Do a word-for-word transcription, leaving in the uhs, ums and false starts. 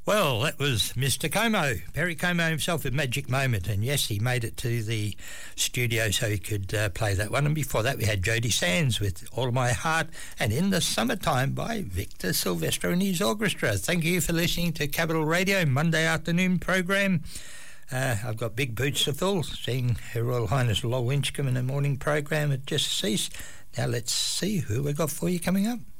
Well, that was Mister Como, Perry Como himself, a magic moment. And yes, he made it to the studio so he could uh, play that one. And before that, we had Jody Sands with All My Heart and In the Summertime by Victor Silvestro and his orchestra. Thank you for listening to Capital Radio, Monday afternoon program. Uh, I've got big boots to fill, seeing Her Royal Highness Lol Winchcombe in the morning program. It just ceased. Now let's see who we've got for you coming up.